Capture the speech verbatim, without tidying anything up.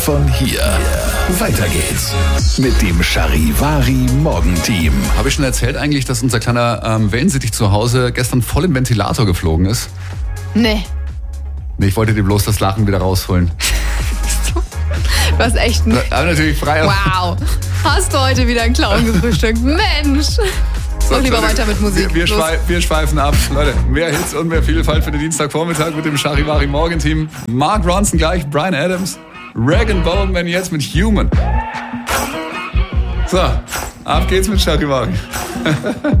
von hier. Weiter geht's mit dem Charivari Morgenteam. Habe ich schon erzählt eigentlich, dass unser kleiner ähm, Wellensittich zu Hause gestern voll im Ventilator geflogen ist? Nee. Nee, ich wollte dir bloß das Lachen wieder rausholen. Du hast echt ein... Aber natürlich frei. Wow. Hast du heute wieder einen Clown gefrühstückt? Mensch. Doch lieber weiter mit Musik. Wir, wir, schweif, wir schweifen ab. Leute, mehr Hits und mehr Vielfalt für den Dienstagvormittag mit dem Charivari Morgenteam. Mark Ronson gleich, Bryan Adams, Rag and Bone jetzt mit Human. So, ab geht's mit Charivari.